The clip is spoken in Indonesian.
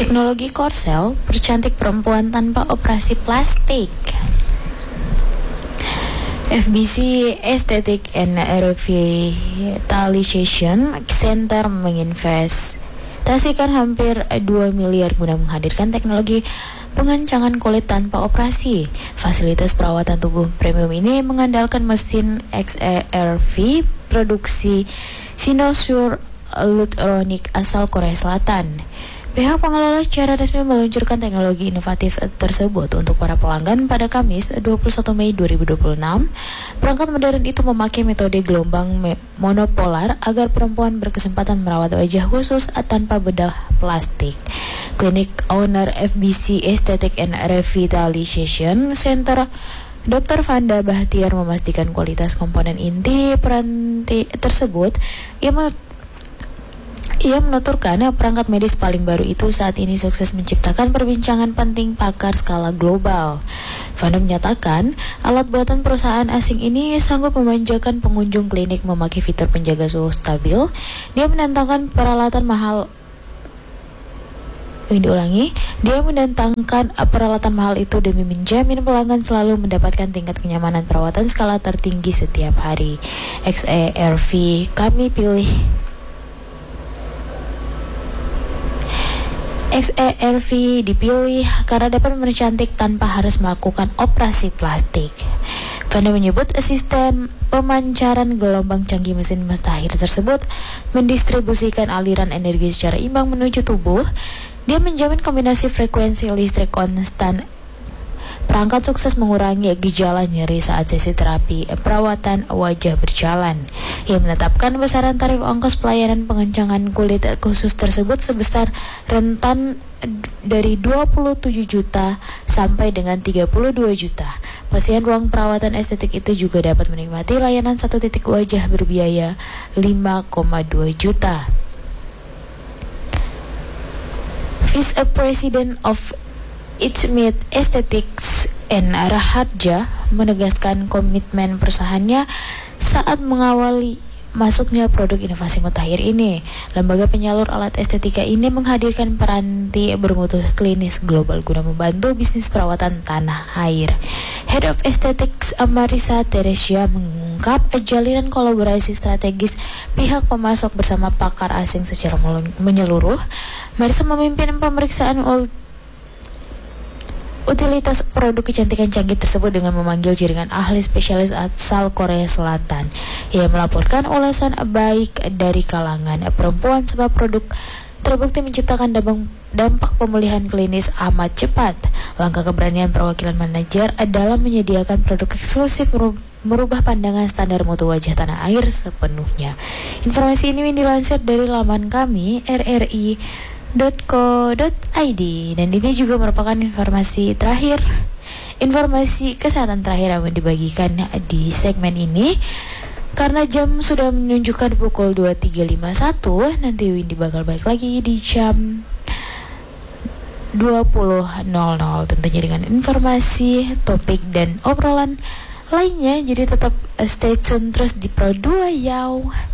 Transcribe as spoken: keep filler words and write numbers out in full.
Teknologi Korsel percantik perempuan tanpa operasi plastik. F B C Aesthetic and Revitalization Center menginvestasikan hampir dua miliar guna menghadirkan teknologi pengencangan kulit tanpa operasi. Fasilitas perawatan tubuh premium ini mengandalkan mesin X E R V produksi Sinosure Lutronic asal Korea Selatan. Pihak pengelola secara resmi meluncurkan teknologi inovatif tersebut untuk para pelanggan pada Kamis dua puluh satu Mei dua ribu dua puluh enam. Perangkat modern itu memakai metode gelombang monopolar agar perempuan berkesempatan merawat wajah khusus tanpa bedah plastik. Klinik owner F B C Aesthetic and Revitalization Center dokter Vanda Bahtiar memastikan kualitas komponen inti peranti tersebut. Ia Ia menuturkan perangkat medis paling baru itu saat ini sukses menciptakan perbincangan penting pakar skala global. Vanda menyatakan alat buatan perusahaan asing ini sanggup memanjakan pengunjung klinik memakai fitur penjaga suhu stabil. Dia menantangkan peralatan mahal Ini diulangi, dia mendatangkan peralatan mahal itu demi menjamin pelanggan selalu mendapatkan tingkat kenyamanan perawatan skala tertinggi setiap hari. X E R V kami pilih X E R V dipilih karena dapat mencantik tanpa harus melakukan operasi plastik. Vanda menyebut sistem pemancaran gelombang canggih mesin mutakhir tersebut mendistribusikan aliran energi secara imbang menuju tubuh. Dia menjamin kombinasi frekuensi listrik konstan. Perangkat sukses mengurangi gejala nyeri saat sesi terapi perawatan wajah berjalan. Ia menetapkan besaran tarif ongkos pelayanan pengencangan kulit khusus tersebut sebesar rentan dari dua puluh tujuh juta sampai dengan tiga puluh dua juta. Pasien ruang perawatan estetik itu juga dapat menikmati layanan satu titik wajah berbiaya lima koma dua juta. Vice President of Ichmit Aesthetics and Raharja menegaskan komitmen perusahaannya saat mengawali masuknya produk inovasi mutakhir ini. Lembaga penyalur alat estetika ini menghadirkan peranti bermutu klinis global guna membantu bisnis perawatan tanah air. Head of Aesthetics Marisa Teresia mengungkap jalinan kolaborasi strategis pihak pemasok bersama pakar asing secara menyeluruh. Marisa memimpin pemeriksaan utilitas produk kecantikan canggih tersebut dengan memanggil jaringan ahli spesialis asal Korea Selatan. Ia melaporkan ulasan baik dari kalangan perempuan sebab produk terbukti menciptakan dampak, dampak pemulihan klinis amat cepat. Langkah keberanian perwakilan manajer dalam menyediakan produk eksklusif merubah pandangan standar mutu wajah tanah air sepenuhnya. Informasi ini dilansir dari laman kami r r i dot co dot i d dan ini juga merupakan informasi terakhir, informasi kesehatan terakhir yang dibagikan di segmen ini. Karena jam sudah menunjukkan pukul dua puluh tiga lewat lima puluh satu, nanti Windy bakal balik lagi di jam dua puluh nol nol tentunya dengan informasi, topik dan obrolan lainnya. Jadi tetap stay tune terus di Pro dua Yaw.